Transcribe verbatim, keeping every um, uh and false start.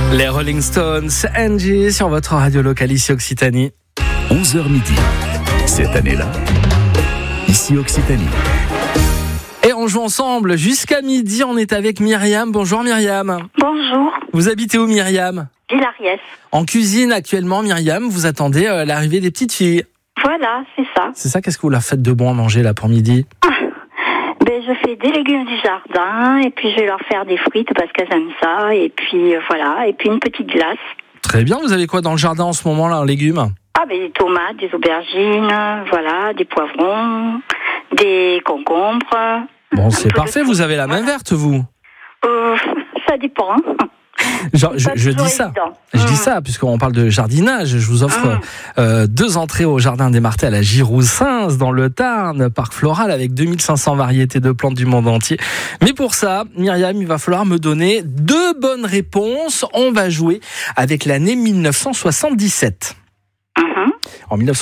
Les Rolling Stones, Angie, sur votre radio locale ici Occitanie. onze heures midi. Cette année-là, ici Occitanie. Et on joue ensemble jusqu'à midi. On est avec Myriam. Bonjour Myriam. Bonjour, Vous habitez où Myriam? Villariès. En cuisine actuellement Myriam, vous attendez euh, l'arrivée des petites filles. Voilà, c'est ça. C'est ça, qu'est-ce que vous leur faites de bon à manger là pour midi? Ben, je fais des légumes du jardin et puis je vais leur faire des frites parce qu'elles aiment ça. Et puis euh, voilà, et puis une petite glace. Très bien, vous avez quoi dans le jardin en ce moment là en légumes? Ah ben des tomates, des aubergines, voilà, des poivrons, des concombres. Bon, Un c'est peu parfait, de vous tout. avez la main verte vous. Euh, ça dépend. Genre, je, Pas je toujours dis ça. évident. Je dis Mmh. ça, puisqu'on parle de jardinage. Je vous offre Mmh. euh, deux entrées au jardin des Martés à la Giroussens, dans le Tarn, parc floral avec deux mille cinq cents variétés de plantes du monde entier. Mais pour ça, Myriam, il va falloir me donner deux bonnes réponses. On va jouer avec l'année mille neuf cent soixante-dix-sept. Mhm. En mille neuf cent